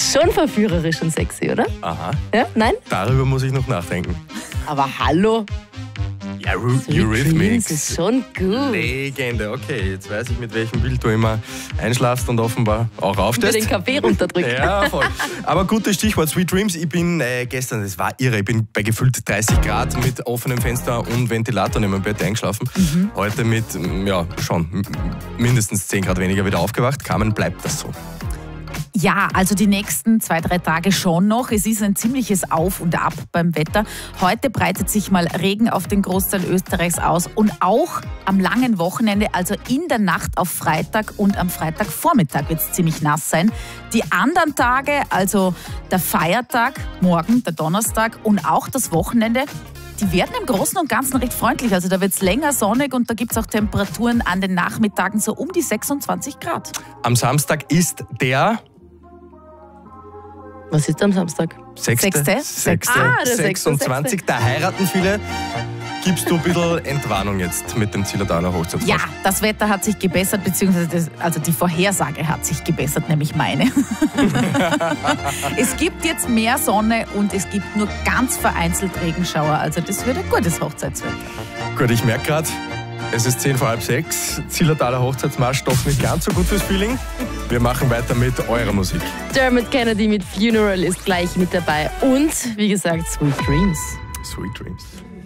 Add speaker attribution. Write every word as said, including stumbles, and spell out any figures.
Speaker 1: Schon verführerisch und sexy, oder?
Speaker 2: Aha.
Speaker 1: Ja? Nein?
Speaker 2: Darüber muss ich noch nachdenken.
Speaker 1: Aber hallo.
Speaker 2: Ja,
Speaker 1: Sweet
Speaker 2: Eurythmics.
Speaker 1: Dreams ist schon gut.
Speaker 2: Legende. Okay, jetzt weiß ich, mit welchem Bild du immer einschlafst und offenbar auch
Speaker 1: Über
Speaker 2: aufstehst.
Speaker 1: den Kaffee runterdrücken.
Speaker 2: Ja, voll. Aber gutes Stichwort, Sweet Dreams. Ich bin äh, gestern, das war irre, ich bin bei gefühlt dreißig Grad mit offenem Fenster und Ventilator in meinem Bett eingeschlafen. Mhm. Heute mit, ja, schon mindestens zehn Grad weniger wieder aufgewacht. Carmen, bleibt das so?
Speaker 3: Ja, also die nächsten zwei, drei Tage schon noch. Es ist ein ziemliches Auf und Ab beim Wetter. Heute breitet sich mal Regen auf den Großteil Österreichs aus und auch am langen Wochenende, also in der Nacht auf Freitag und am Freitagvormittag wird es ziemlich nass sein. Die anderen Tage, also der Feiertag, morgen, der Donnerstag und auch das Wochenende, die werden im Großen und Ganzen recht freundlich. Also da wird es länger sonnig und da gibt es auch Temperaturen an den Nachmittagen so um die sechsundzwanzig Grad.
Speaker 2: Am Samstag ist der...
Speaker 1: Was ist am Samstag?
Speaker 2: Sechste,
Speaker 3: Sechste?
Speaker 2: Sechste,
Speaker 1: Ah, der
Speaker 2: sechsundzwanzig. Da heiraten viele. Gibst du ein bisschen Entwarnung jetzt mit dem Zillertaler Hochzeitsfest?
Speaker 3: Ja, das Wetter hat sich gebessert, beziehungsweise das, also die Vorhersage hat sich gebessert, nämlich meine. Es gibt jetzt mehr Sonne und es gibt nur ganz vereinzelt Regenschauer. Also das wird ein gutes Hochzeitswetter.
Speaker 2: Gut, ich merke gerade, es ist zehn vor halb sechs. Zillertaler Hochzeitsmarsch doch nicht ganz so gut fürs Feeling. Wir machen weiter mit eurer Musik.
Speaker 1: Dermot Kennedy mit Funeral ist gleich mit dabei. Und, wie gesagt, Sweet Dreams.
Speaker 2: Sweet Dreams.